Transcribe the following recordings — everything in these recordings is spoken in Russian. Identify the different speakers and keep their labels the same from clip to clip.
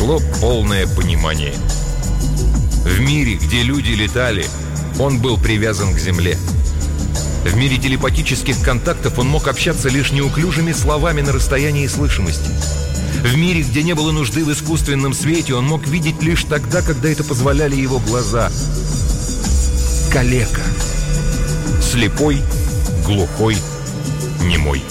Speaker 1: пришло полное понимание. В мире, где люди летали, он был привязан к земле. В мире телепатических контактов он мог общаться лишь неуклюжими словами на расстоянии слышимости. В мире, где не было нужды в искусственном свете, он мог видеть лишь тогда, когда это позволяли его глаза. Калека. Слепой, глухой, немой.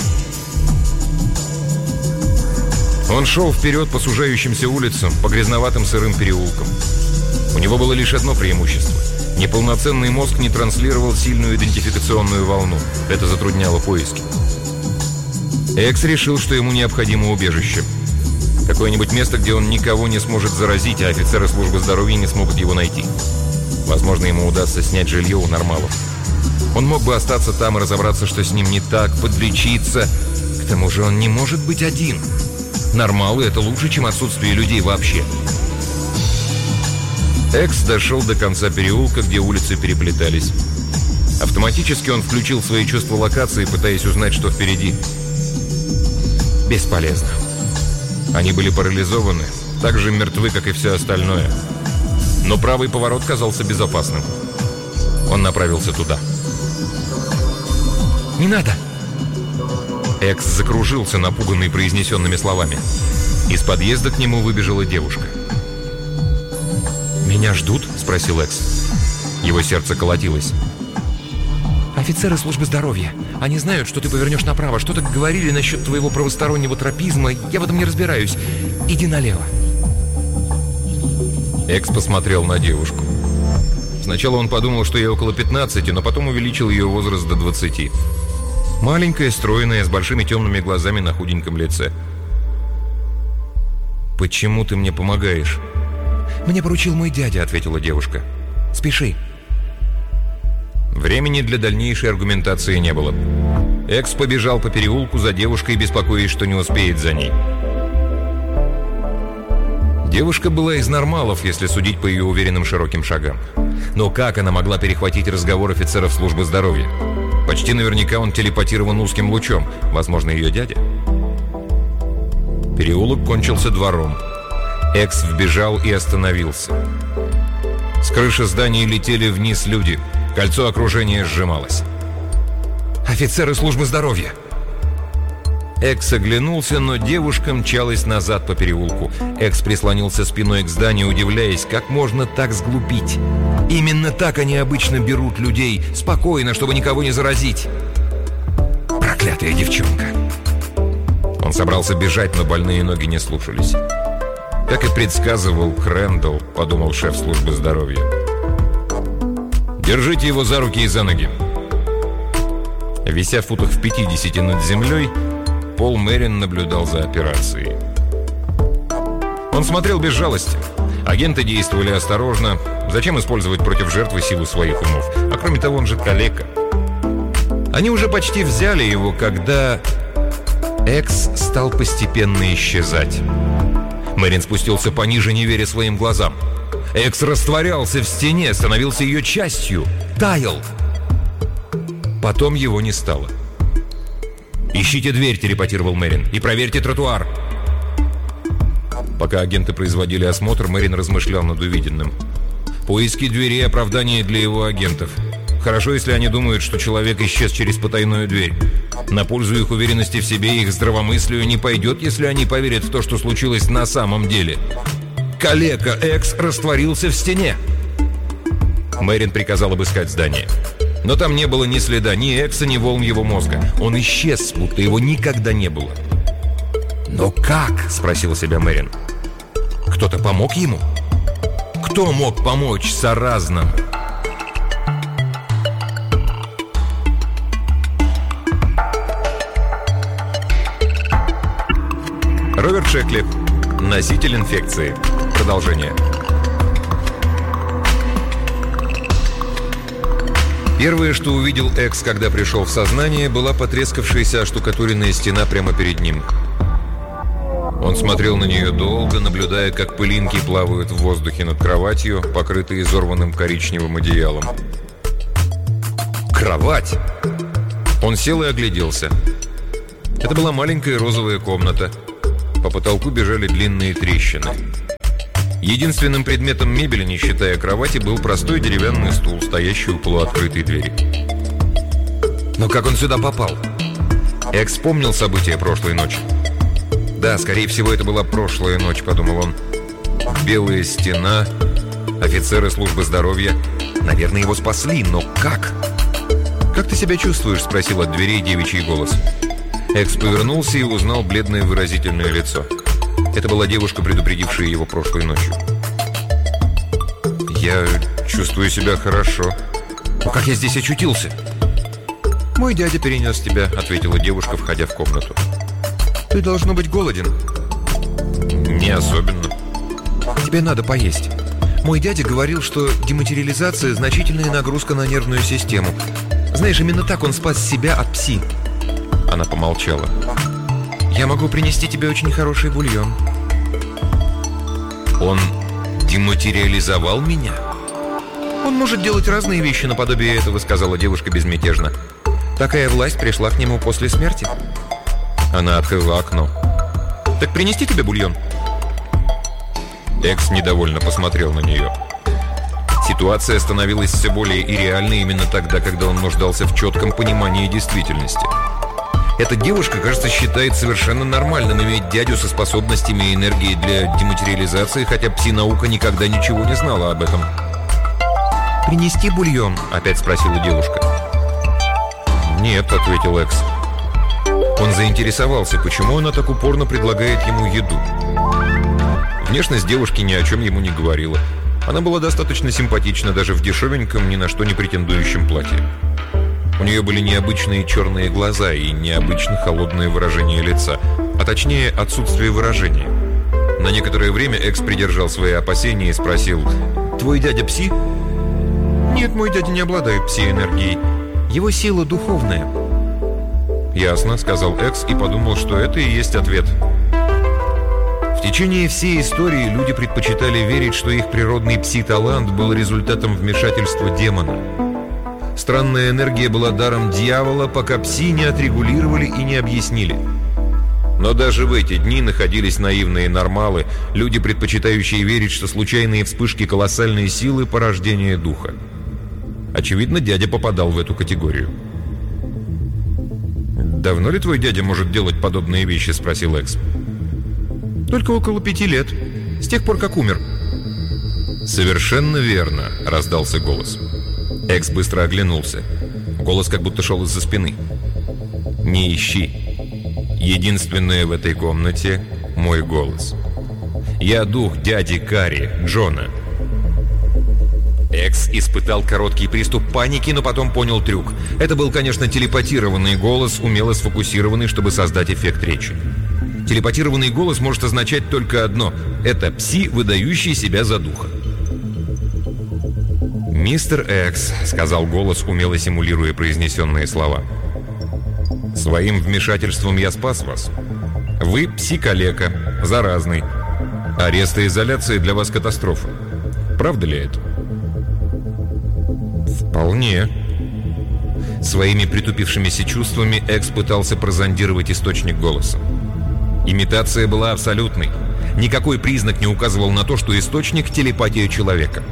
Speaker 1: Он шел вперед по сужающимся улицам, по грязноватым сырым переулкам. У него было лишь одно преимущество. Неполноценный мозг не транслировал сильную идентификационную волну. Это затрудняло поиски. Экс решил, что ему необходимо убежище. Какое-нибудь место, где он никого не сможет заразить, а офицеры службы здоровья не смогут его найти. Возможно, ему удастся снять жилье у нормалов. Он мог бы остаться там и разобраться, что с ним не так, подлечиться. К тому же он не может быть один. Нормалы — это лучше, чем отсутствие людей вообще. Экс дошел до конца переулка, где улицы переплетались. Автоматически он включил свои чувства локации, пытаясь узнать, что впереди. Бесполезно. Они были парализованы, так же мертвы, как и все остальное. Но правый поворот казался безопасным. Он направился туда. «Не надо!» Экс закружился, напуганный произнесенными словами. Из подъезда к нему выбежала девушка. «Меня ждут?» – спросил Экс. Его сердце колотилось. «Офицеры службы здоровья. Они знают, что ты повернешь направо. Что-то говорили насчет твоего правостороннего тропизма. Я в этом не разбираюсь. Иди налево». Экс посмотрел на девушку. Сначала он подумал, что ей около 15, но потом увеличил ее возраст до 20. Маленькая, стройная, с большими темными глазами на худеньком лице. «Почему ты мне помогаешь?» «Мне поручил мой дядя», — ответила девушка. «Спеши». Времени для дальнейшей аргументации не было. Экс побежал по переулку за девушкой, беспокоясь, что не успеет за ней. Девушка была из нормалов, если судить по ее уверенным широким шагам. Но как она могла перехватить разговор офицеров службы здоровья? Почти наверняка он телепатирован узким лучом. Возможно, ее дядя. Переулок кончился двором. Экс вбежал и остановился. С крыши здания летели вниз люди. Кольцо окружения сжималось. «Офицеры службы здоровья!» Экс оглянулся, но девушка мчалась назад по переулку. Экс прислонился спиной к зданию, удивляясь, как можно так сглупить. Именно так они обычно берут людей, спокойно, чтобы никого не заразить. Проклятая девчонка! Он собрался бежать, но больные ноги не слушались. Как и предсказывал Крэндалл, подумал шеф службы здоровья. «Держите его за руки и за ноги». Вися в футах в 50 над землей, Пол Мэрин наблюдал за операцией. Он смотрел без жалости. Агенты действовали осторожно. Зачем использовать против жертвы силу своих умов? А кроме того, он же калека. Они уже почти взяли его, когда Экс стал постепенно исчезать. Мэрин спустился пониже, не веря своим глазам. Экс растворялся в стене, становился ее частью, таял. Потом его не стало. «Ищите дверь», — телепатировал Мэрин, — «и проверьте тротуар». Пока агенты производили осмотр, Мэрин размышлял над увиденным. Поиски дверей — оправдание для его агентов. Хорошо, если они думают, что человек исчез через потайную дверь. На пользу их уверенности в себе и их здравомыслию не пойдет, если они поверят в то, что случилось на самом деле. Калека Экс растворился в стене. Мэрин приказал обыскать здание. Но там не было ни следа ни Экса, ни волн его мозга. Он исчез, будто его никогда не было. «Но как?» – спросил себя Мэрин. «Кто-то помог ему? Кто мог помочь Саразнам?» Роберт Шекли. Носитель инфекции. Продолжение. Первое, что увидел Экс, когда пришел в сознание, была потрескавшаяся оштукатуренная стена прямо перед ним. Он смотрел на нее долго, наблюдая, как пылинки плавают в воздухе над кроватью, покрытой изорванным коричневым одеялом. Кровать! Он сел и огляделся. Это была маленькая розовая комната. По потолку бежали длинные трещины. Единственным предметом мебели, не считая кровати, был простой деревянный стул, стоящий у полуоткрытой двери. Но как он сюда попал? Экс вспомнил события прошлой ночи. Да, скорее всего, это была прошлая ночь, подумал он. Белая стена, офицеры службы здоровья. Наверное, его спасли, но как? «Как ты себя чувствуешь?» — спросил от дверей девичий голос. Экс повернулся и узнал бледное выразительное лицо. Это была девушка, предупредившая его прошлой ночью. «Я чувствую себя хорошо. Но как я здесь очутился?» «Мой дядя перенес тебя», — ответила девушка, входя в комнату. «Ты должно быть голоден». «Не особенно». «Тебе надо поесть. Мой дядя говорил, что дематериализация — значительная нагрузка на нервную систему. Знаешь, именно так он спас себя от пси». Она помолчала. «Я могу принести тебе очень хороший бульон». «Он дематериализовал меня?» «Он может делать разные вещи наподобие этого», — сказала девушка безмятежно. «Такая власть пришла к нему после смерти». Она открыла окно. «Так принести тебе бульон?» Экс недовольно посмотрел на нее. Ситуация становилась все более ирреальной именно тогда, когда он нуждался в четком понимании действительности. Эта девушка, кажется, считает совершенно нормальным иметь дядю со способностями и энергией для дематериализации, хотя пси-наука никогда ничего не знала об этом. «Принести бульон?» — опять спросила девушка. «Нет», — ответил Экс. Он заинтересовался, почему она так упорно предлагает ему еду. Внешность девушки ни о чем ему не говорила. Она была достаточно симпатична даже в дешевеньком, ни на что не претендующем платье. У нее были необычные черные глаза и необычно холодное выражение лица, а точнее отсутствие выражения. На некоторое время Экс придержал свои опасения и спросил: «Твой дядя пси?» «Нет, мой дядя не обладает пси-энергией. Его сила духовная». «Ясно», — сказал Экс и подумал, что это и есть ответ. В течение всей истории люди предпочитали верить, что их природный пси-талант был результатом вмешательства демона. Странная энергия была даром дьявола, пока пси не отрегулировали и не объяснили. Но даже в эти дни находились наивные нормалы, люди, предпочитающие верить, что случайные вспышки колоссальной силы – порождение духа. Очевидно, дядя попадал в эту категорию. «Давно ли твой дядя может делать подобные вещи?» – спросил Экс. «Только около 5 лет. С тех пор, как умер». «Совершенно верно», – раздался голос. Экс быстро оглянулся. Голос как будто шел из-за спины. «Не ищи. Единственное в этой комнате – мой голос. Я дух дяди Карри, Джона». Экс испытал короткий приступ паники, но потом понял трюк. Это был, конечно, телепатированный голос, умело сфокусированный, чтобы создать эффект речи. Телепатированный голос может означать только одно – это пси, выдающий себя за духа. «Мистер Экс», — сказал голос, умело симулируя произнесенные слова, — «своим вмешательством я спас вас. Вы пси-калека, заразный. Арест и изоляция для вас катастрофа. Правда ли это?» «Вполне». Своими притупившимися чувствами Экс пытался прозондировать источник голоса. Имитация была абсолютной. Никакой признак не указывал на то, что источник — телепатия человека.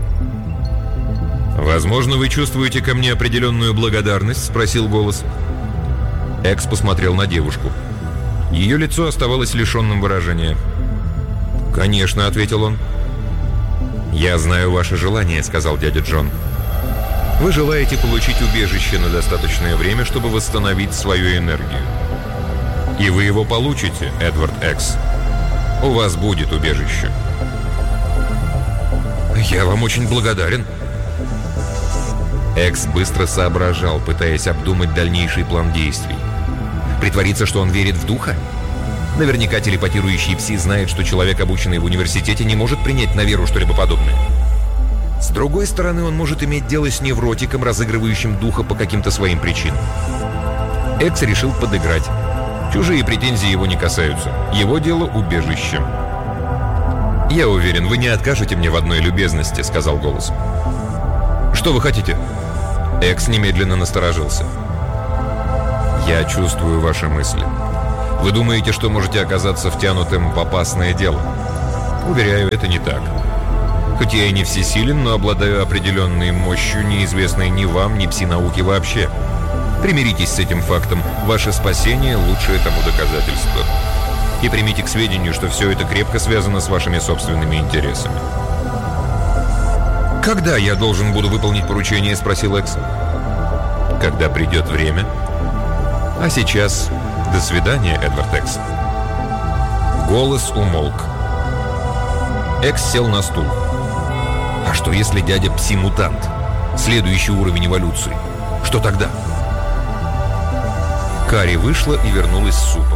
Speaker 1: «Возможно, вы чувствуете ко мне определенную благодарность?» — спросил голос. Экс посмотрел на девушку. Ее лицо оставалось лишенным выражения. «Конечно», — ответил он. «Я знаю ваше желание», — сказал дядя Джон. «Вы желаете получить убежище на достаточное время, чтобы восстановить свою энергию. И вы его получите, Эдвард Экс. У вас будет убежище». «Я вам очень благодарен». Экс быстро соображал, пытаясь обдумать дальнейший план действий. Притвориться, что он верит в духа? Наверняка телепатирующий пси знает, что человек, обученный в университете, не может принять на веру что-либо подобное. С другой стороны, он может иметь дело с невротиком, разыгрывающим духа по каким-то своим причинам. Экс решил подыграть. Чужие претензии его не касаются. Его дело — убежище. «Я уверен, вы не откажете мне в одной любезности», — сказал голос. «Что вы хотите?» Экс немедленно насторожился. «Я чувствую ваши мысли. Вы думаете, что можете оказаться втянутым в опасное дело. Уверяю, это не так. Хоть я и не всесилен, но обладаю определенной мощью, неизвестной ни вам, ни пси-науке вообще. Примиритесь с этим фактом. Ваше спасение – лучшее тому доказательство. И примите к сведению, что все это крепко связано с вашими собственными интересами. «Когда я должен буду выполнить поручение?» – спросил Экс. «Когда придет время. А сейчас до свидания, Эдвард Экс». Голос умолк. Экс сел на стул. «А что, если дядя пси-мутант? Следующий уровень эволюции. Что тогда?» Кари вышла и вернулась с супом.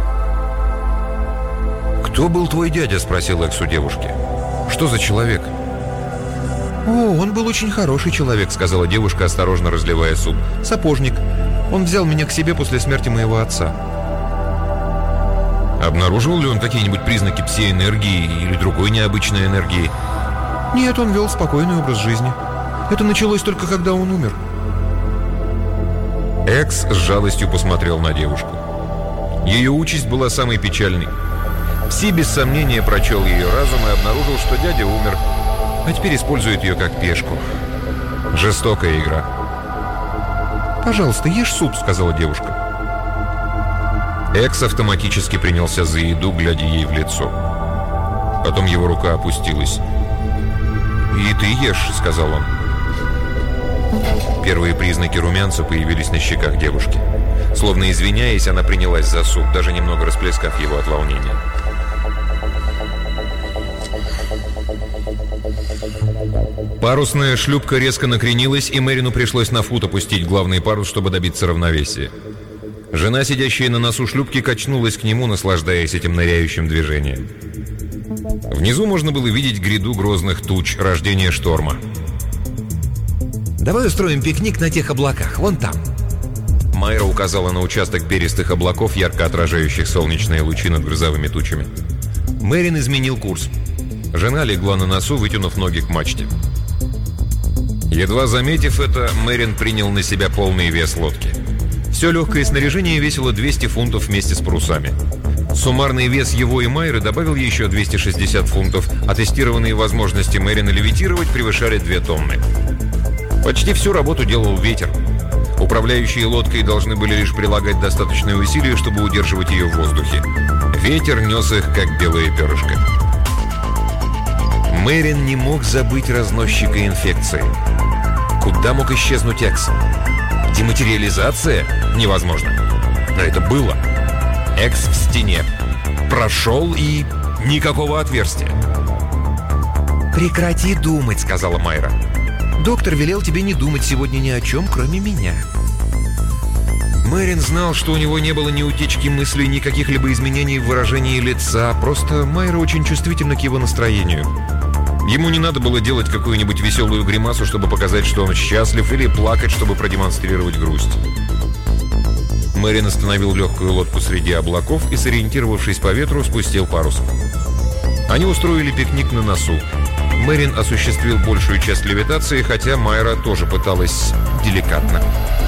Speaker 1: «Кто был твой дядя?» – спросил Экс у девушки. «Что за человек?» «О, он был очень хороший человек», — сказала девушка, осторожно разливая суп. «Сапожник. Он взял меня к себе после смерти моего отца». «Обнаруживал ли он какие-нибудь признаки пси-энергии или другой необычной энергии?» «Нет, он вел спокойный образ жизни. Это началось только когда он умер». Экс с жалостью посмотрел на девушку. Ее участь была самой печальной. Пси без сомнения прочел ее разум и обнаружил, что дядя умер, а теперь использует ее как пешку. Жестокая игра. «Пожалуйста, ешь суп», — сказала девушка. Экс автоматически принялся за еду, глядя ей в лицо. Потом его рука опустилась. «И ты ешь», — сказал он. Первые признаки румянца появились на щеках девушки. Словно извиняясь, она принялась за суп, даже немного расплескав его от волнения. Парусная шлюпка резко накренилась, и Мэрину пришлось на фут опустить главный парус, чтобы добиться равновесия. Жена, сидящая на носу шлюпки, качнулась к нему, наслаждаясь этим ныряющим движением. Внизу можно было видеть гряду грозных туч, рождение шторма.
Speaker 2: «Давай устроим пикник на тех облаках, вон там».
Speaker 1: Майра указала на участок перистых облаков, ярко отражающих солнечные лучи над грозовыми тучами. Мэрин изменил курс. Жена легла на носу, вытянув ноги к мачте. Едва заметив это, Мэрин принял на себя полный вес лодки. Все легкое снаряжение весило 200 фунтов вместе с парусами. Суммарный вес его и Майры добавил еще 260 фунтов, а тестированные возможности Мэрина левитировать превышали 2 тонны. Почти всю работу делал ветер. Управляющие лодкой должны были лишь прилагать достаточные усилия, чтобы удерживать ее в воздухе. Ветер нес их, как белое перышко. Мэрин не мог забыть разносчика инфекции. Куда мог исчезнуть Экс? Дематериализация? Невозможно. Но это было. Экс в стене. Прошел и никакого отверстия.
Speaker 2: «Прекрати думать», — сказала Майра. «Доктор велел тебе не думать сегодня ни о чем, кроме меня».
Speaker 1: Мэрин знал, что у него не было ни утечки мыслей, ни каких-либо изменений в выражении лица. Просто Майра очень чувствительна к его настроению. Ему не надо было делать какую-нибудь веселую гримасу, чтобы показать, что он счастлив, или плакать, чтобы продемонстрировать грусть. Мэрин остановил легкую лодку среди облаков и, сориентировавшись по ветру, спустил парус. Они устроили пикник на носу. Мэрин осуществил большую часть левитации, хотя Майра тоже пыталась деликатно.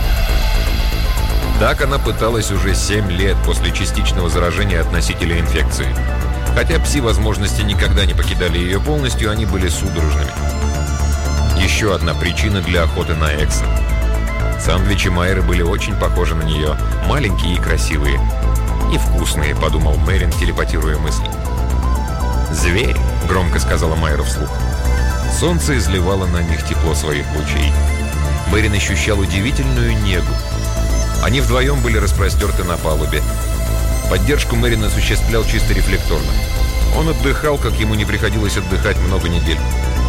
Speaker 1: Так она пыталась уже 7 лет после частичного заражения от носителя инфекции. Хотя пси-возможности никогда не покидали ее полностью, они были судорожными. Еще одна причина для охоты на Экса. Сандвичи Майры были очень похожи на нее. Маленькие и красивые. И вкусные, подумал Мэрин, телепатируя мысль. «Зверь», — громко сказала Майра вслух. Солнце изливало на них тепло своих лучей. Мэрин ощущал удивительную негу. Они вдвоем были распростерты на палубе. Поддержку Мэрин осуществлял чисто рефлекторно. Он отдыхал, как ему не приходилось отдыхать много недель.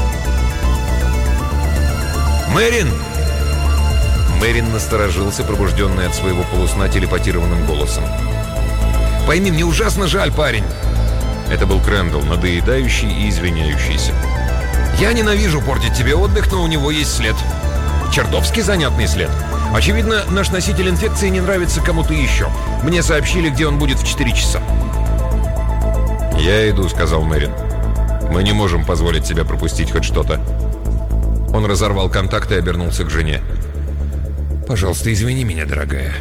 Speaker 1: «Мэрин!» Мэрин насторожился, пробужденный от своего полусна телепатированным голосом. «Пойми, мне ужасно жаль, парень!» Это был Крэндалл, надоедающий и извиняющийся. «Я ненавижу портить тебе отдых, но у него есть след. Чертовски занятный след. Очевидно, наш носитель инфекции не нравится кому-то еще. Мне сообщили, где он будет в 4 часа». «Я иду», — сказал Мэрин. «Мы не можем позволить себе пропустить хоть что-то». Он разорвал контакт и обернулся к жене. «Пожалуйста, извини меня, дорогая».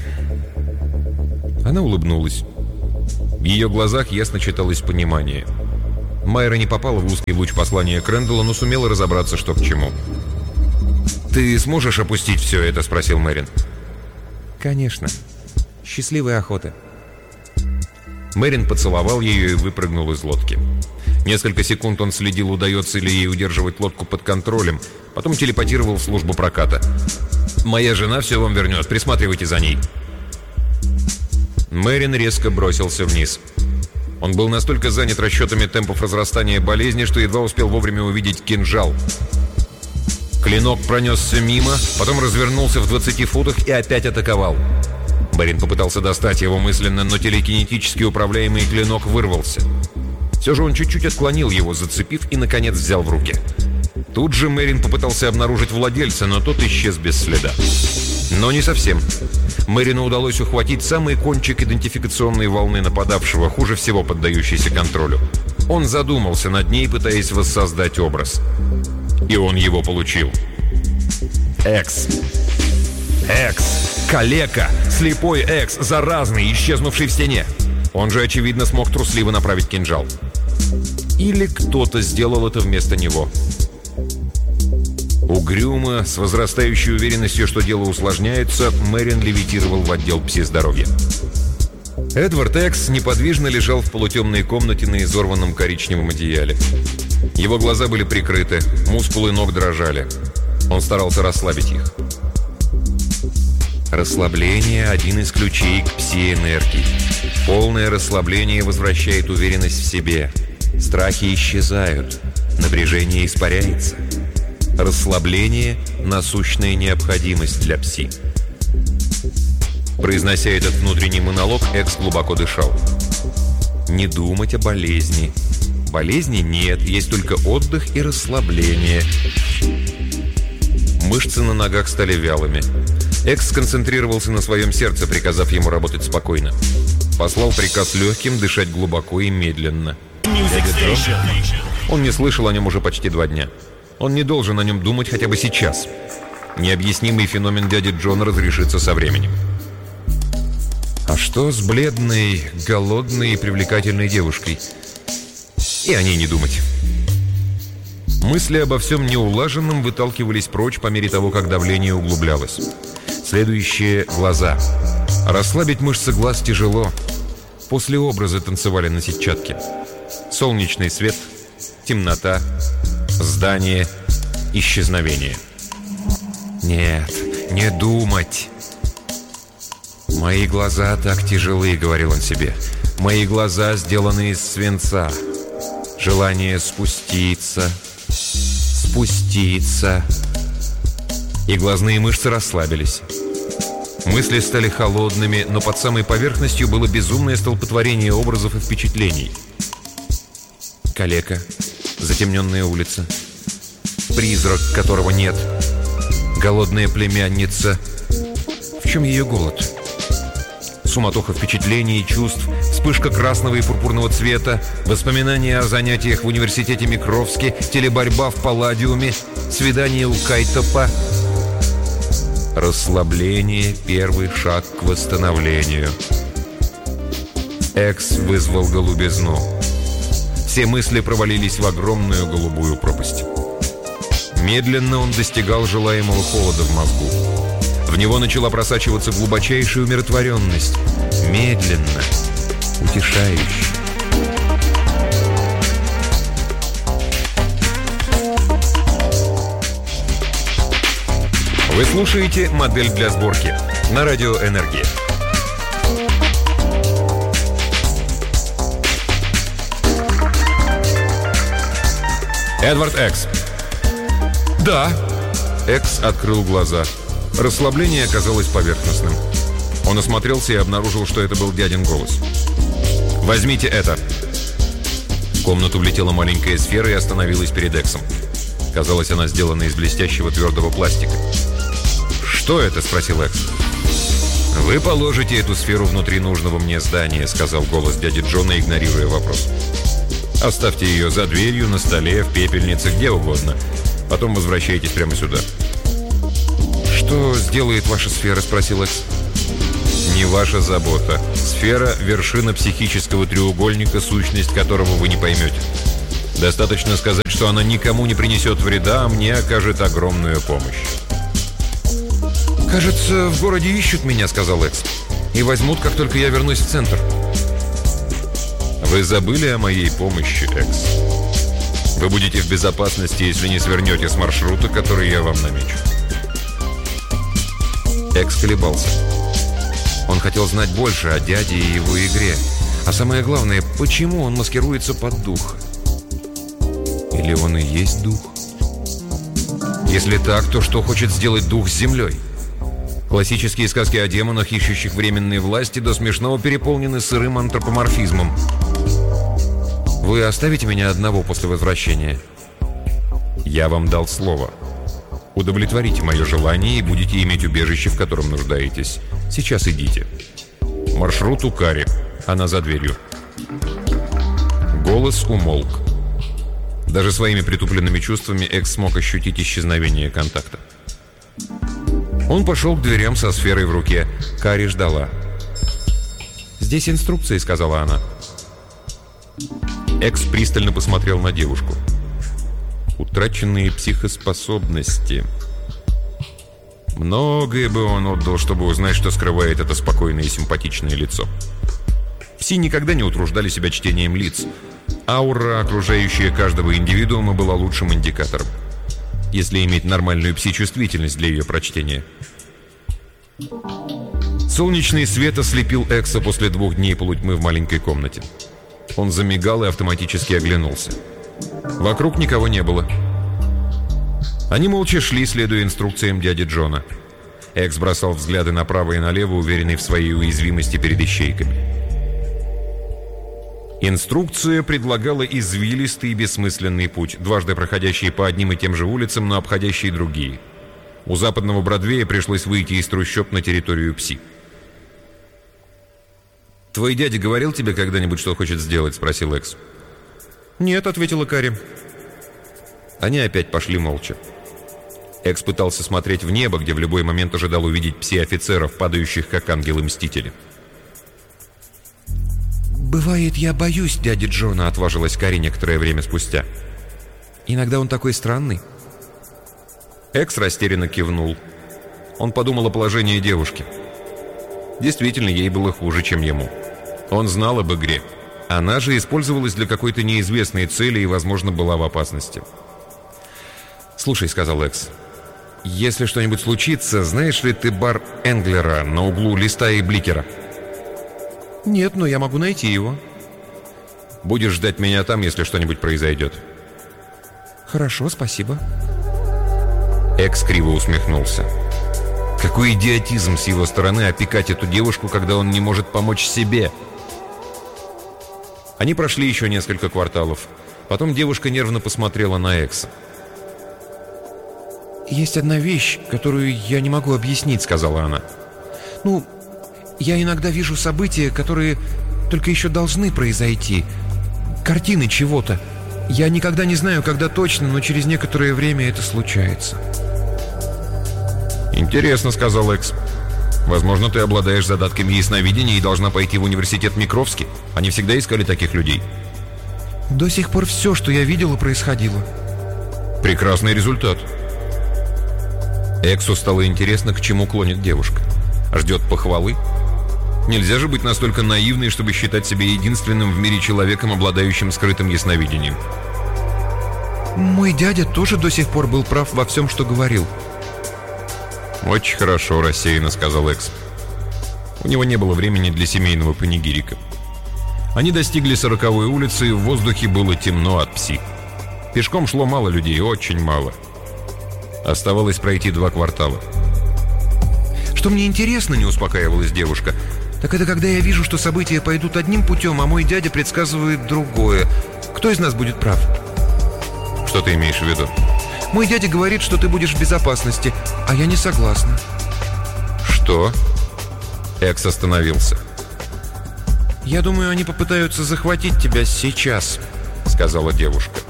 Speaker 1: Она улыбнулась. В ее глазах ясно читалось понимание. Майра не попала в узкий луч послания Крэндалла, но сумела разобраться, что к чему. «Ты сможешь опустить все это?» — спросил Мэрин.
Speaker 2: «Конечно. Счастливой охоты».
Speaker 1: Мэрин поцеловал ее и выпрыгнул из лодки. Несколько секунд он следил, удается ли ей удерживать лодку под контролем. Потом телепатировал в службу проката. «Моя жена все вам вернет, присматривайте за ней». Мэрин резко бросился вниз. Он был настолько занят расчетами темпов разрастания болезни, что едва успел вовремя увидеть кинжал. Клинок пронесся мимо, потом развернулся в 20 футах и опять атаковал. Мэрин попытался достать его мысленно, но телекинетически управляемый клинок вырвался. Все же он чуть-чуть отклонил его, зацепив, и, наконец, взял в руки. Тут же Мэрин попытался обнаружить владельца, но тот исчез без следа. Но не совсем. Мэрину удалось ухватить самый кончик идентификационной волны нападавшего, хуже всего поддающейся контролю. Он задумался над ней, пытаясь воссоздать образ. И он его получил. Экс. Калека. Слепой Экс. Заразный, исчезнувший в стене. Он же, очевидно, смог трусливо направить кинжал. Или кто-то сделал это вместо него. Угрюмо, с возрастающей уверенностью, что дело усложняется, Мэрин левитировал в отдел пси-здоровья. Эдвард Экс неподвижно лежал в полутемной комнате на изорванном коричневом одеяле. Его глаза были прикрыты, мускулы ног дрожали. Он старался расслабить их. Расслабление – один из ключей к пси-энергии. Полное расслабление возвращает уверенность в себе. Страхи исчезают, напряжение испаряется. Расслабление – насущная необходимость для пси. Произнося этот внутренний монолог, Экс глубоко дышал. Не думать о болезни. Болезни нет, есть только отдых и расслабление. Мышцы на ногах стали вялыми. Экс сконцентрировался на своем сердце, приказав ему работать спокойно. Послал приказ легким дышать глубоко и медленно. Он не слышал о нем уже почти 2 дня. Он не должен о нем думать хотя бы сейчас. Необъяснимый феномен дяди Джона разрешится со временем. А что с бледной, голодной и привлекательной девушкой? И о ней не думать. Мысли обо всем неулаженном выталкивались прочь по мере того, как давление углублялось. Следующие — глаза. Расслабить мышцы глаз тяжело. После образа танцевали на сетчатке. Солнечный свет, темнота, здание, исчезновение. Нет, не думать. «Мои глаза так тяжелы», — говорил он себе. «Мои глаза сделаны из свинца». Желание спуститься. И глазные мышцы расслабились. Мысли стали холодными, но под самой поверхностью было безумное столпотворение образов и впечатлений. Калека, затемненная улица, призрак, которого нет, голодная племянница. В чем ее голод? Суматоха впечатлений и чувств, вспышка красного и пурпурного цвета, воспоминания о занятиях в университете Микровски, телеборьба в Палладиуме, свидание у Кайтопа. Расслабление – первый шаг к восстановлению. Экс вызвал голубизну. Все мысли провалились в огромную голубую пропасть. Медленно он достигал желаемого холода в мозгу. В него начала просачиваться глубочайшая умиротворенность. Медленно, утешающе. Вы слушаете «Модель для сборки» на радио «Энергия». Эдвард Экс. Да. Экс открыл глаза. Расслабление оказалось поверхностным. Он осмотрелся и обнаружил, что это был дядин голос. «Возьмите это!» В комнату влетела маленькая сфера и остановилась перед Эксом. Казалось, она сделана из блестящего твердого пластика. «Что это?» — спросил Экс. «Вы положите эту сферу внутри нужного мне здания», — сказал голос дяди Джона, игнорируя вопрос. «Оставьте ее за дверью, на столе, в пепельнице, где угодно. Потом возвращайтесь прямо сюда». «Что сделает ваша сфера?» — спросил Экс. «Не ваша забота. Сфера — вершина психического треугольника, сущность которого вы не поймете. Достаточно сказать, что она никому не принесет вреда, а мне окажет огромную помощь.
Speaker 2: «Кажется, в городе ищут меня», — сказал Экс. «И возьмут, как только я вернусь в центр».
Speaker 1: Вы забыли о моей помощи, Экс. Вы будете в безопасности, если не свернете с маршрута, который я вам намечу.
Speaker 2: Экс колебался. Он хотел знать больше о дяде и его игре. А самое главное, почему он маскируется под духа? Или он и есть дух? Если так, то что хочет сделать дух с землей? Классические сказки о демонах, ищущих временные власти, до смешного переполнены сырым антропоморфизмом. «Вы оставите меня одного после возвращения?»
Speaker 1: «Я вам дал слово. Удовлетворите мое желание и будете иметь убежище, в котором нуждаетесь. Сейчас идите. Маршрут у Кари. Она за дверью». Голос умолк. Даже своими притупленными чувствами Экс смог ощутить исчезновение контакта. Он пошел к дверям со сферой в руке. Кари ждала.
Speaker 2: «Здесь инструкции», — сказала она.
Speaker 1: Экс пристально посмотрел на девушку. Утраченные психоспособности. Многое бы он отдал, чтобы узнать, что скрывает это спокойное и симпатичное лицо. Пси никогда не утруждали себя чтением лиц. Аура, окружающая каждого индивидуума, была лучшим индикатором, если иметь нормальную пси-чувствительность для ее прочтения. Солнечный свет ослепил Экса после 2 дней полутьмы в маленькой комнате. Он замигал и автоматически оглянулся. Вокруг никого не было. Они молча шли, следуя инструкциям дяди Джона. Экс бросал взгляды направо и налево, уверенный в своей уязвимости перед ищейками. Инструкция предлагала извилистый и бессмысленный путь, дважды проходящий по одним и тем же улицам, но обходящий другие. У западного Бродвея пришлось выйти из трущоб на территорию Пси. «Твой дядя говорил тебе когда-нибудь, что хочет сделать?» — спросил Экс.
Speaker 2: «Нет», — ответила Кари.
Speaker 1: Они опять пошли молча. Экс пытался смотреть в небо, где в любой момент ожидал увидеть пси-офицеров, падающих как ангелы-мстители.
Speaker 2: «Бывает, я боюсь дяди Джона», — отважилась Кари некоторое время спустя. «Иногда он такой странный».
Speaker 1: Экс растерянно кивнул. Он подумал о положении девушки. Действительно, ей было хуже, чем ему. Он знал об игре. Она же использовалась для какой-то неизвестной цели и, возможно, была в опасности.
Speaker 2: «Слушай», — сказал Экс, — «если что-нибудь случится, знаешь ли ты бар Энглера на углу Листа и Бликера?» «Нет, но я могу найти его».
Speaker 1: «Будешь ждать меня там, если что-нибудь произойдет».
Speaker 2: «Хорошо, спасибо».
Speaker 1: Экс криво усмехнулся. Какой идиотизм с его стороны опекать эту девушку, когда он не может помочь себе. Они прошли еще несколько кварталов. Потом девушка нервно посмотрела на Экса.
Speaker 2: «Есть одна вещь, которую я не могу объяснить», — сказала она. «Ну, я иногда вижу события, которые только еще должны произойти. Картины чего-то. Я никогда не знаю, когда точно, но через некоторое время это случается».
Speaker 1: «Интересно», — сказал Экс. «Возможно, ты обладаешь задатками ясновидения и должна пойти в университет Микровский. Они всегда искали таких людей».
Speaker 2: «До сих пор все, что я видела, происходило».
Speaker 1: «Прекрасный результат». Эксу стало интересно, к чему клонит девушка. Ждет похвалы? Нельзя же быть настолько наивной, чтобы считать себя единственным в мире человеком, обладающим скрытым ясновидением.
Speaker 2: «Мой дядя тоже до сих пор был прав во всем, что говорил».
Speaker 1: «Очень хорошо», — рассеянно сказал Экс. У него не было времени для семейного панигирика. Они достигли 40-й улицы, и в воздухе было темно от Пси. Пешком шло мало людей, очень мало. Оставалось пройти 2 квартала.
Speaker 2: «Что мне интересно», — не успокаивалась девушка, «так это когда я вижу, что события пойдут одним путем, а мой дядя предсказывает другое. Кто из нас будет прав?»
Speaker 1: «Что ты имеешь в виду?»
Speaker 2: «Мой дядя говорит, что ты будешь в безопасности, а я не согласна».
Speaker 1: «Что?» Экс остановился.
Speaker 2: «Я думаю, они попытаются захватить тебя сейчас», — сказала девушка.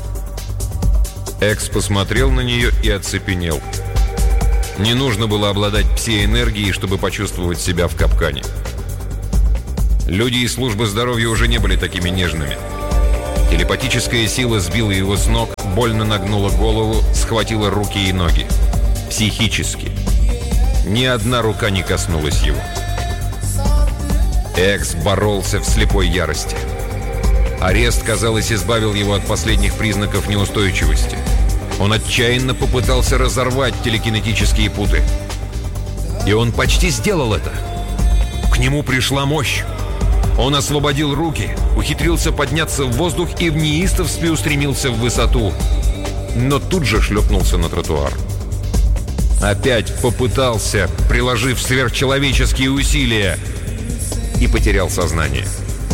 Speaker 1: Экс посмотрел на нее и оцепенел. Не нужно было обладать пси-энергией, чтобы почувствовать себя в капкане. Люди из службы здоровья уже не были такими нежными. Телепатическая сила сбила его с ног, больно нагнула голову, схватила руки и ноги. Психически. Ни одна рука не коснулась его. Экс боролся в слепой ярости. Арест, казалось, избавил его от последних признаков неустойчивости. Он отчаянно попытался разорвать телекинетические путы. И он почти сделал это. К нему пришла мощь. Он освободил руки, ухитрился подняться в воздух и в неистовстве устремился в высоту. Но тут же шлепнулся на тротуар. Опять попытался, приложив сверхчеловеческие усилия, и потерял сознание.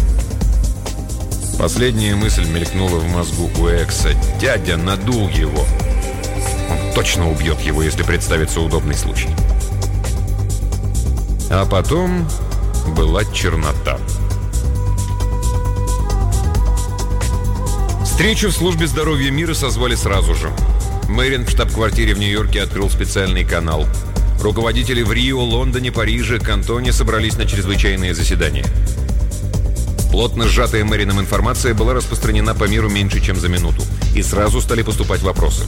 Speaker 1: Последняя мысль мелькнула в мозгу у Экса. Дядя надул его. Он точно убьет его, если представится удобный случай. А потом была чернота. Встречу в службе здоровья мира созвали сразу же. Мэрин в штаб-квартире в Нью-Йорке открыл специальный канал. Руководители в Рио, Лондоне, Париже, Кантоне собрались на чрезвычайные заседания. Плотно сжатая Мэрином информация была распространена по миру меньше, чем за минуту. И сразу стали поступать вопросы.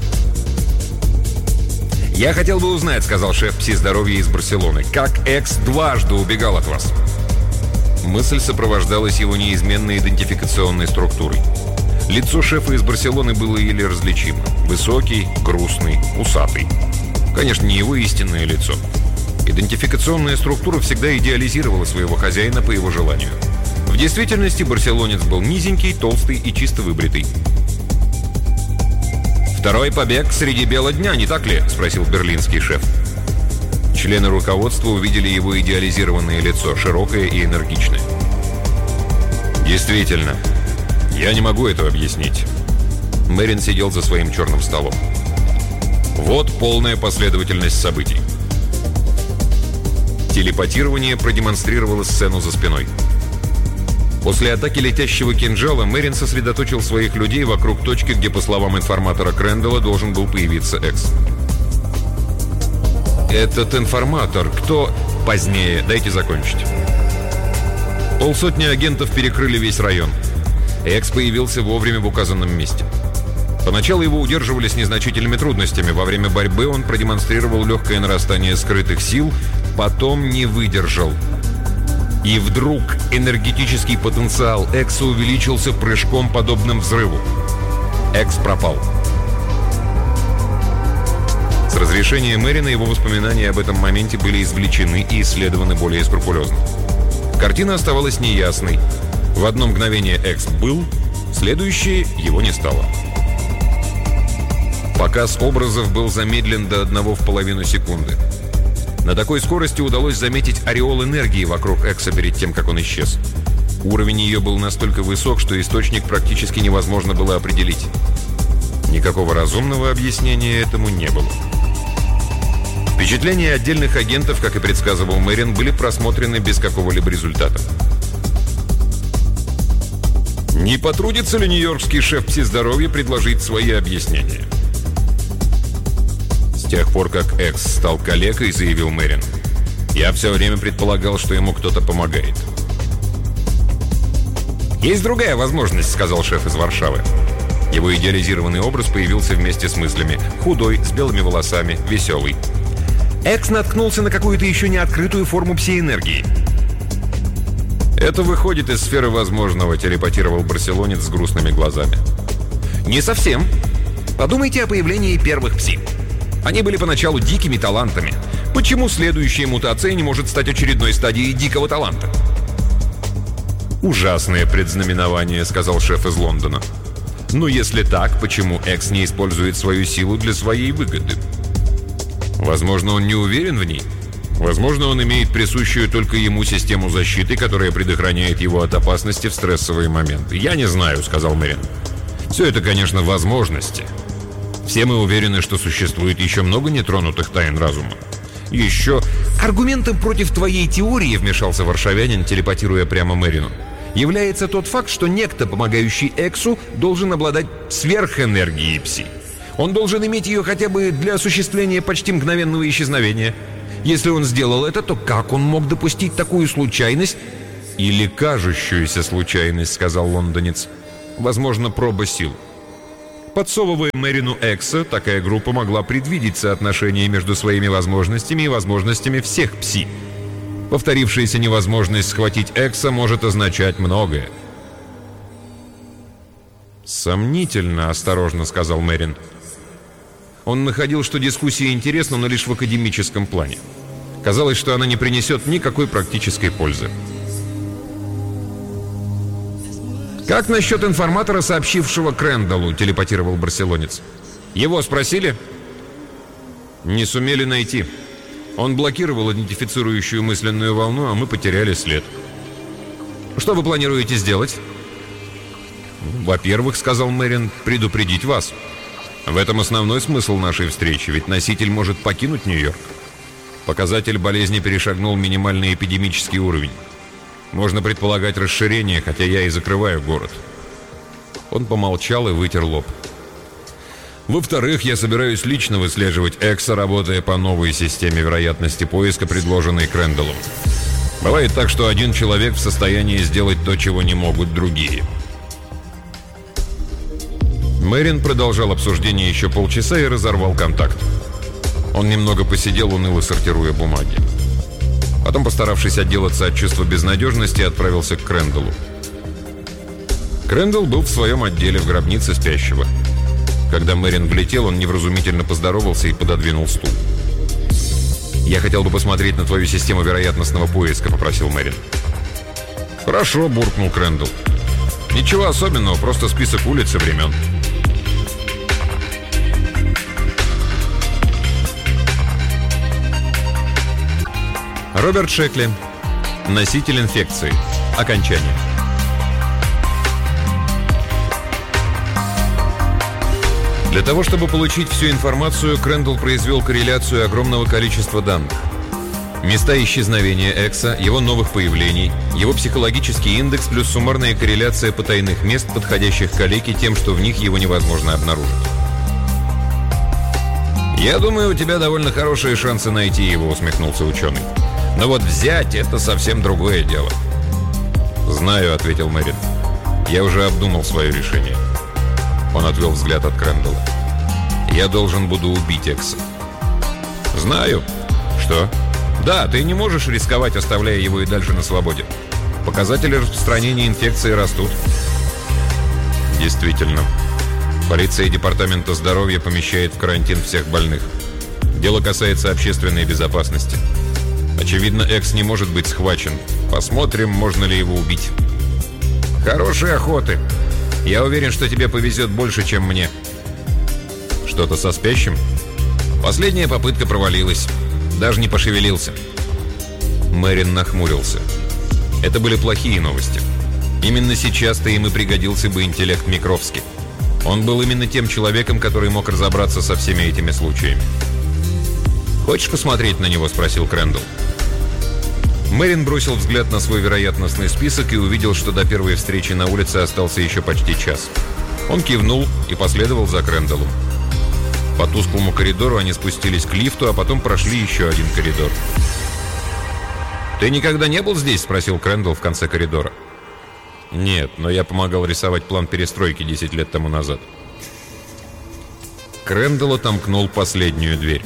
Speaker 1: «Я хотел бы узнать, — сказал шеф пси-здоровья из Барселоны, — как Экс дважды убегал от вас?» Мысль сопровождалась его неизменной идентификационной структурой. Лицо шефа из Барселоны было еле различимо. Высокий, грустный, усатый. Конечно, не его истинное лицо. Идентификационная структура всегда идеализировала своего хозяина по его желанию. В действительности барселонец был низенький, толстый и чисто выбритый. «Второй побег среди бела дня, не так ли?» – спросил берлинский шеф. Члены руководства увидели его идеализированное лицо, широкое и энергичное. «Действительно, я не могу этого объяснить». Мэрин сидел за своим черным столом. Вот полная последовательность событий. Телепатирование продемонстрировало сцену за спиной. После атаки летящего кинжала Мэрин сосредоточил своих людей вокруг точки, где, по словам информатора Крэндалла, должен был появиться Экс. «Этот информатор, кто...» «Позднее, дайте закончить». Полсотни агентов перекрыли весь район. Экс появился вовремя в указанном месте. Поначалу его удерживали с незначительными трудностями. Во время борьбы он продемонстрировал легкое нарастание скрытых сил, потом не выдержал. И вдруг энергетический потенциал Экса увеличился прыжком, подобным взрыву. Экс пропал. С разрешения Мэрина его воспоминания об этом моменте были извлечены и исследованы более скрупулезно. Картина оставалась неясной. В одно мгновение Экс был, в следующее его не стало. Показ образов был замедлен до 1,5 секунды. На такой скорости удалось заметить ореол энергии вокруг Экса перед тем, как он исчез. Уровень ее был настолько высок, что источник практически невозможно было определить. Никакого разумного объяснения этому не было. Впечатления отдельных агентов, как и предсказывал Мэрин, были просмотрены без какого-либо результата. Не потрудится ли нью-йоркский шеф пси-здоровья предложить свои объяснения? С тех пор, как Экс стал калекой, заявил Мэрин, я все время предполагал, что ему кто-то помогает. «Есть другая возможность», — сказал шеф из Варшавы. Его идеализированный образ появился вместе с мыслями. Худой, с белыми волосами, веселый. Экс наткнулся на какую-то еще не открытую форму пси-энергии. «Это выходит из сферы возможного», — телепатировал барселонец с грустными глазами. «Не совсем. Подумайте о появлении первых пси. Они были поначалу дикими талантами. Почему следующая мутация не может стать очередной стадией дикого таланта?» «Ужасное предзнаменование», — сказал шеф из Лондона. «Но если так, почему Экс не использует свою силу для своей выгоды?» «Возможно, он не уверен в ней. Возможно, он имеет присущую только ему систему защиты, которая предохраняет его от опасности в стрессовые моменты. Я не знаю», — сказал Мэрин. «Все это, конечно, возможности. Все мы уверены, что существует еще много нетронутых тайн разума. Еще...» «Аргументом против твоей теории», — вмешался варшавянин, телепатируя прямо Мэрину, «является тот факт, что некто, помогающий Эксу, должен обладать сверхэнергией пси. Он должен иметь ее хотя бы для осуществления почти мгновенного исчезновения. Если он сделал это, то как он мог допустить такую случайность?» «Или кажущуюся случайность», — сказал лондонец. Возможно, проба сил. Подсовывая Мэрину Экса, такая группа могла предвидеть соотношение между своими возможностями и возможностями всех пси. Повторившаяся невозможность схватить Экса может означать многое. «Сомнительно», — осторожно сказал Мэрин. Он находил, что дискуссия интересна, но лишь в академическом плане. Казалось, что она не принесет никакой практической пользы. «Как насчет информатора, сообщившего Крэндаллу?» — телепатировал барселонец. «Его спросили?» «Не сумели найти. Он блокировал идентифицирующую мысленную волну, а мы потеряли след». «Что вы планируете сделать?» «Во-первых, — сказал Мэрин, — предупредить вас. В этом основной смысл нашей встречи, ведь носитель может покинуть Нью-Йорк. Показатель болезни перешагнул минимальный эпидемический уровень. Можно предполагать расширение, хотя я и закрываю город». Он помолчал и вытер лоб. «Во-вторых, я собираюсь лично выслеживать Экса, работая по новой системе вероятности поиска, предложенной Крэндаллом. Бывает так, что один человек в состоянии сделать то, чего не могут другие». Мэрин продолжал обсуждение еще полчаса и разорвал контакт. Он немного посидел, уныло сортируя бумаги. Потом, постаравшись отделаться от чувства безнадежности, отправился к Крэндаллу. Крэндалл был в своем отделе в гробнице спящего. Когда Мэрин влетел, он невразумительно поздоровался и пододвинул стул. «Я хотел бы посмотреть на твою систему вероятностного поиска», — попросил Мэрин. «Хорошо», — буркнул Крэндалл. «Ничего особенного, просто список улиц и времен». Роберт Шекли. Носитель инфекции. Окончание. Для того, чтобы получить всю информацию, Крэндалл произвел корреляцию огромного количества данных. Места исчезновения Экса, его новых появлений, его психологический индекс плюс суммарная корреляция потайных мест, подходящих к Алеке тем, что в них его невозможно обнаружить. «Я думаю, у тебя довольно хорошие шансы найти его», — усмехнулся ученый. «Но вот взять — это совсем другое дело». «Знаю», — ответил Мэрин. «Я уже обдумал свое решение». Он отвел взгляд от Крэндалла. «Я должен буду убить Экса». «Знаю». «Что?» «Да, ты не можешь рисковать, оставляя его и дальше на свободе. Показатели распространения инфекции растут». «Действительно. Полиция Департамента здоровья помещает в карантин всех больных. Дело касается общественной безопасности. Очевидно, Экс не может быть схвачен. Посмотрим, можно ли его убить». «Хорошей охоты. Я уверен, что тебе повезет больше, чем мне». «Что-то со спящим?» «Последняя попытка провалилась. Даже не пошевелился». Мэрин нахмурился. Это были плохие новости. Именно сейчас-то им и пригодился бы интеллект Микровски. Он был именно тем человеком, который мог разобраться со всеми этими случаями. «Хочешь посмотреть на него?» — спросил Крэндалл. Мэрин бросил взгляд на свой вероятностный список и увидел, что до первой встречи на улице остался еще почти час. Он кивнул и последовал за Крэндаллом. По тусклому коридору они спустились к лифту, а потом прошли еще один коридор. «Ты никогда не был здесь?» — спросил Крэндалл в конце коридора. «Нет, но я помогал рисовать план перестройки 10 лет тому назад». Крэндалл отомкнул последнюю дверь.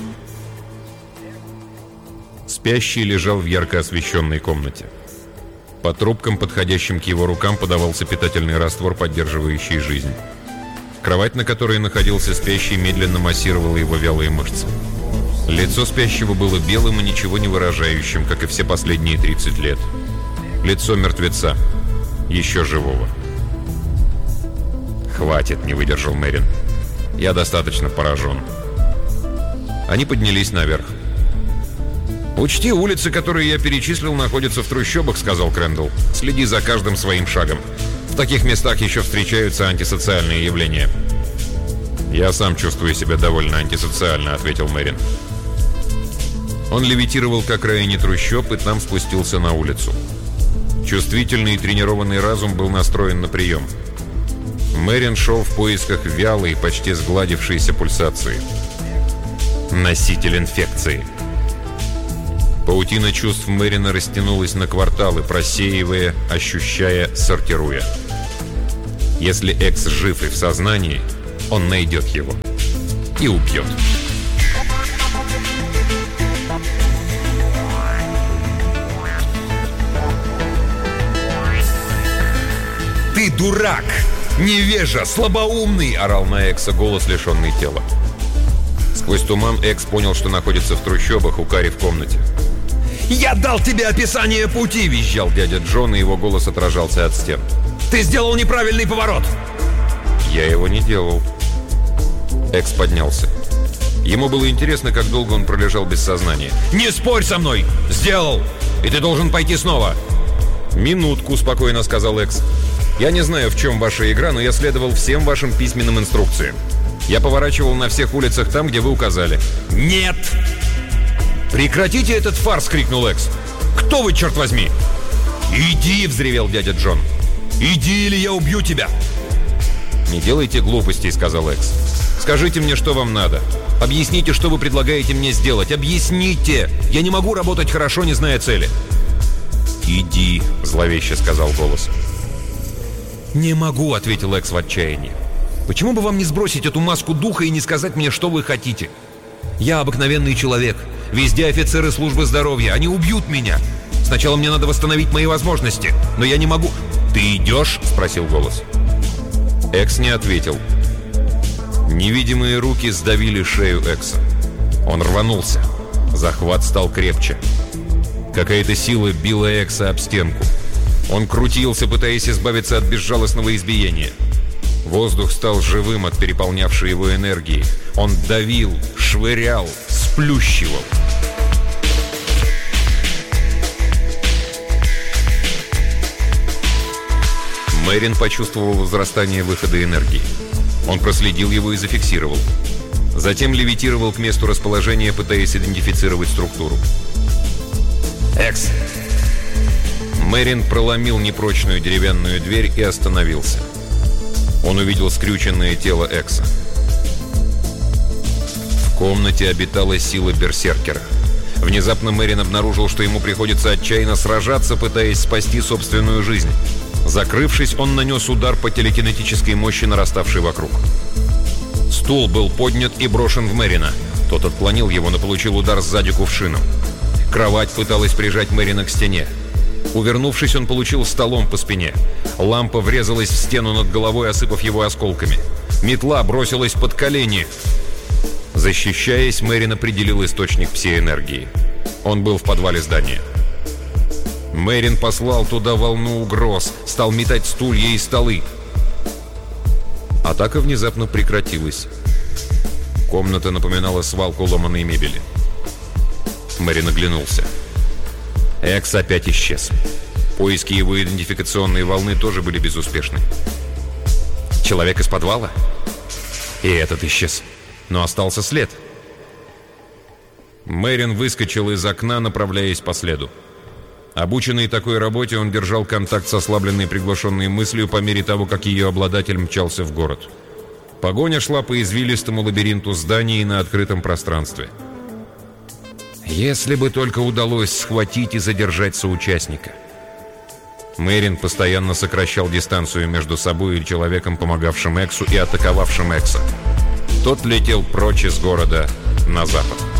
Speaker 1: Спящий лежал в ярко освещенной комнате. По трубкам, подходящим к его рукам, подавался питательный раствор, поддерживающий жизнь. Кровать, на которой находился спящий, медленно массировала его вялые мышцы. Лицо спящего было белым и ничего не выражающим, как и все последние 30 лет. Лицо мертвеца. Еще живого. «Хватит», — не выдержал Мэрин. «Я достаточно поражен». Они поднялись наверх. «Учти, улицы, которые я перечислил, находятся в трущобах», — сказал Крэндалл. «Следи за каждым своим шагом. В таких местах еще встречаются антисоциальные явления». «Я сам чувствую себя довольно антисоциально», — ответил Мэрин. Он левитировал к окраине трущоб и там спустился на улицу. Чувствительный и тренированный разум был настроен на прием. Мэрин шел в поисках вялой, почти сгладившейся пульсации. Носитель инфекции. Паутина чувств Мэрина растянулась на кварталы, просеивая, ощущая, сортируя. Если Экс жив и в сознании, он найдет его и убьет. «Ты дурак! Невежа! Слабоумный!» — орал на Экса голос, лишенный тела. Сквозь туман Экс понял, что находится в трущобах у Кари в комнате. «Я дал тебе описание пути!» — визжал дядя Джон, и его голос отражался от стен. «Ты сделал неправильный поворот!» «Я его не делал». Экс поднялся. Ему было интересно, как долго он пролежал без сознания. «Не спорь со мной! Сделал! И ты должен пойти снова!» «Минутку», — спокойно сказал Экс. «Я не знаю, в чем ваша игра, но я следовал всем вашим письменным инструкциям. Я поворачивал на всех улицах там, где вы указали». «Нет!» «Прекратите этот фарс!» — крикнул Экс. «Кто вы, черт возьми?» «Иди!» — взревел дядя Джон. «Иди, или я убью тебя!» «Не делайте глупостей», — сказал Экс. «Скажите мне, что вам надо. Объясните, что вы предлагаете мне сделать. Объясните! Я не могу работать хорошо, не зная цели». «Иди», — зловеще сказал голос. «Не могу», — ответил Экс в отчаянии. «Почему бы вам не сбросить эту маску духа и не сказать мне, что вы хотите? Я обыкновенный человек. Везде офицеры службы здоровья. Они убьют меня. Сначала мне надо восстановить мои возможности. Но я не могу...» «Ты идешь?» — спросил голос. Экс не ответил. Невидимые руки сдавили шею Экса. Он рванулся. Захват стал крепче. Какая-то сила била Экса об стенку. Он крутился, пытаясь избавиться от безжалостного избиения. Воздух стал живым от переполнявшей его энергии. Он давил, швырял, сплющивал. Мэрин почувствовал возрастание выхода энергии. Он проследил его и зафиксировал. Затем левитировал к месту расположения, пытаясь идентифицировать структуру. «Экс!» Мэрин проломил непрочную деревянную дверь и остановился. Он увидел скрюченное тело Экса. В комнате обитала сила берсеркера. Внезапно Мэрин обнаружил, что ему приходится отчаянно сражаться, пытаясь спасти собственную жизнь. Закрывшись, он нанес удар по телекинетической мощи, нараставшей вокруг. Стул был поднят и брошен в Мэрина. Тот отклонил его, но получил удар сзади кувшином. Кровать пыталась прижать Мэрина к стене. Увернувшись, он получил столом по спине. Лампа врезалась в стену над головой, осыпав его осколками. Метла бросилась под колени. Защищаясь, Мэрин определил источник пси-энергии. Он был в подвале здания. Мэрин послал туда волну угроз, стал метать стулья и столы. Атака внезапно прекратилась. Комната напоминала свалку ломаной мебели. Мэрин оглянулся. Экс опять исчез. Поиски его идентификационной волны тоже были безуспешны. Человек из подвала? И этот исчез. Но остался след. Мэрин выскочил из окна, направляясь по следу. Обученный такой работе, он держал контакт с ослабленной приглушенной мыслью по мере того, как ее обладатель мчался в город. Погоня шла по извилистому лабиринту зданий на открытом пространстве. Если бы только удалось схватить и задержать соучастника. Мэрин постоянно сокращал дистанцию между собой и человеком, помогавшим Эксу и атаковавшим Экса. Тот летел прочь из города на запад.